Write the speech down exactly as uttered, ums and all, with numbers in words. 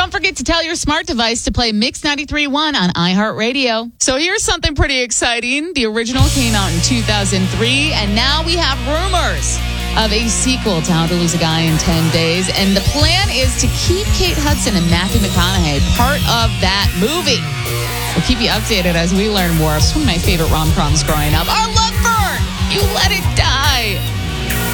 don't forget to tell your smart device to play Mix ninety-three point one on iHeartRadio. So here's something pretty exciting. The original came out in two thousand three, and now we have rumors of a sequel to How to Lose a Guy in ten days. And the plan is to keep Kate Hudson and Matthew McConaughey part of that movie. We'll keep you updated as we learn more. It's one of my favorite rom-coms growing up. Our Love Bird, You Let It Die.